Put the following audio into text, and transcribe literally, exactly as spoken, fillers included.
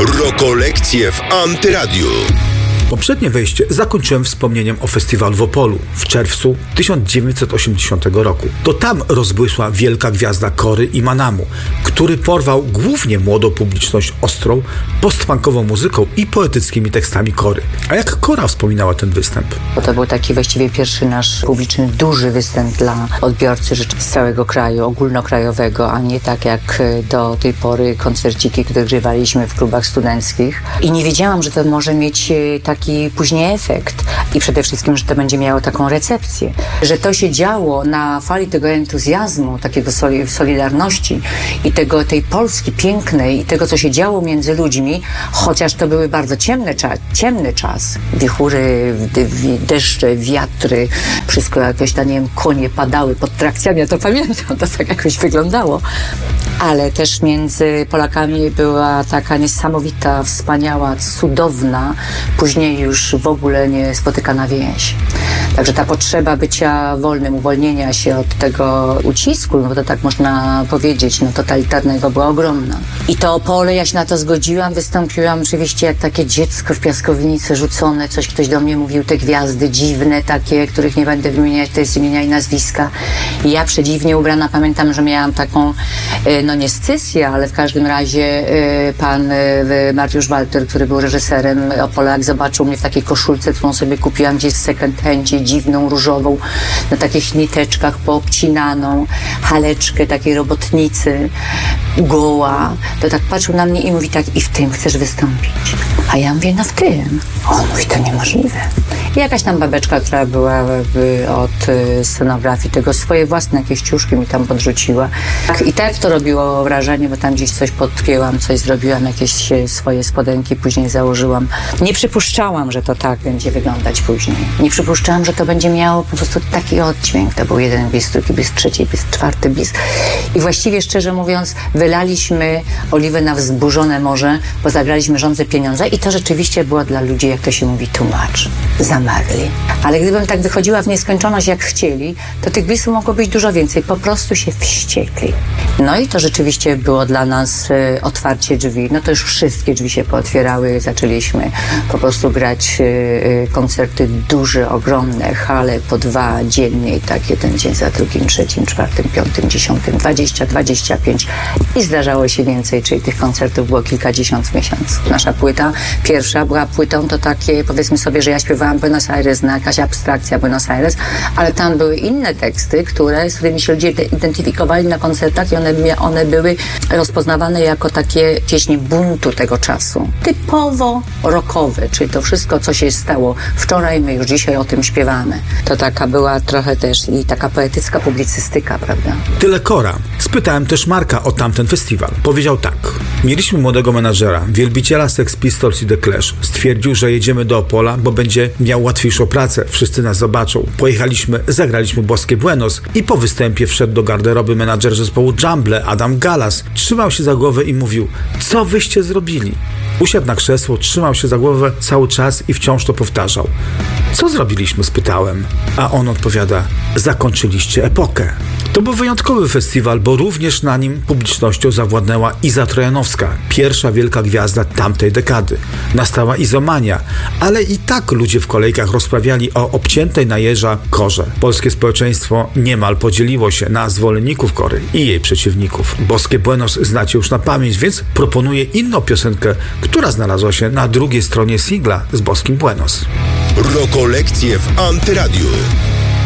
Rokolekcje w Antyradiu. Poprzednie wejście zakończyłem wspomnieniem o festiwalu w Opolu w czerwcu tysiąc dziewięćset osiemdziesiątego roku. To tam rozbłysła wielka gwiazda Kory i Manamu, który porwał głównie młodą publiczność ostrą, postpunkową muzyką i poetyckimi tekstami Kory. A jak Kora wspominała ten występ? To był taki właściwie pierwszy nasz publiczny, duży występ dla odbiorcy z całego kraju, ogólnokrajowego, a nie tak jak do tej pory koncerciki, które grywaliśmy w klubach studenckich. I nie wiedziałam, że to może mieć tak taki później efekt i przede wszystkim, że to będzie miało taką recepcję, że to się działo na fali tego entuzjazmu, takiego solidarności i tego, tej Polski pięknej i tego, co się działo między ludźmi, chociaż to były bardzo ciemne czas, ciemny czas, wichury, deszcze, wiatry, wszystko jakoś tam, nie wiem, konie padały pod trakcjami, ja to pamiętam, to tak jakoś wyglądało, ale też między Polakami była taka niesamowita, wspaniała, cudowna, później już w ogóle nie spotykana więź. Także ta potrzeba bycia wolnym, uwolnienia się od tego ucisku, no to tak można powiedzieć, no totalitarnego, była ogromna. I to Opole, ja się na to zgodziłam, wystąpiłam oczywiście jak takie dziecko w piaskownicy rzucone, coś ktoś do mnie mówił, te gwiazdy dziwne takie, których nie będę wymieniać, to jest imienia i nazwiska. I ja przedziwnie ubrana, pamiętam, że miałam taką, no nie scysję, ale w każdym razie pan Mariusz Walter, który był reżyserem Opola, jak zobaczył mnie w takiej koszulce, którą sobie kupiłam gdzieś w second handzie, dziwną, różową, na takich niteczkach poobcinaną, haleczkę takiej robotnicy, goła, to tak patrzył na mnie i mówi tak, i w tym chcesz wystąpić? A ja mówię, no w tym. On mówi, to niemożliwe. I jakaś tam babeczka, która była od scenografii tego, swoje własne jakieś ciuszki mi tam podrzuciła. I tak to robiło wrażenie, bo tam gdzieś coś podpięłam, coś zrobiłam, jakieś swoje spodenki później założyłam. Nie przypuszczałam, że to tak będzie wyglądać później. Nie przypuszczałam, że to będzie miało po prostu taki oddźwięk. To był jeden bis, drugi bis, trzeci bis, czwarty bis. I właściwie, szczerze mówiąc, wylaliśmy oliwę na wzburzone morze, bo zagraliśmy Żądze pieniądze i to rzeczywiście było dla ludzi, jak to się mówi, too much. Zamarli. Ale gdybym tak wychodziła w nieskończoność, jak chcieli, to tych bisów mogło być dużo więcej. Po prostu się wściekli. No i to rzeczywiście było dla nas y, otwarcie drzwi. No to już wszystkie drzwi się pootwierały. Zaczęliśmy po prostu grać y, y, koncerty duże, ogromne, hale po dwa dziennie i tak jeden dzień za drugim, trzecim, czwartym, piątym, dziesiątym, dwadzieścia, dwadzieścia pięć i zdarzało się więcej, czyli tych koncertów było kilkadziesiąt w miesiącu. Nasza płyta pierwsza była płytą, to takie, powiedzmy sobie, że ja śpiewałam Buenos Aires, no, jakaś abstrakcja Buenos Aires, ale tam były inne teksty, które, z którymi się ludzie identyfikowali na koncertach i one, one były rozpoznawane jako takie pieśni buntu tego czasu. Typowo rockowe, czyli to wszystko, co się stało wczoraj, my już dzisiaj o tym śpiewamy. To taka była trochę też i taka poetycka publicystyka, prawda? Tyle Kora. Spytałem też Marka o tamten festiwal. Powiedział tak. Mieliśmy młodego menadżera, wielbiciela Sex Pistols i The Clash. Stwierdził, że jedziemy do Opola, bo będzie miał łatwiejszą pracę. Wszyscy nas zobaczą. Pojechaliśmy, zagraliśmy Boskie Buenos i po występie wszedł do garderoby menadżer zespołu Jumble, Adam Galas. Trzymał się za głowę i mówił, co wyście zrobili? Usiadł na krzesło, trzymał się za głowę cały czas i wciąż to powtarzał. Co zrobiliśmy? Spytałem. A on odpowiada, zakończyliście epokę. To był wyjątkowy festiwal, bo również na nim publicznością zawładnęła Iza Trojanowska, pierwsza wielka gwiazda tamtej dekady. Nastała izomania, ale i tak ludzie w kolejkach rozprawiali o obciętej na jeża Korze. Polskie społeczeństwo niemal podzieliło się na zwolenników Kory i jej przeciwników. Boskie Buenos znacie już na pamięć, więc proponuję inną piosenkę, która znalazła się na drugiej stronie singla z Boskim Buenos. Rokolekcje w Antyradiu.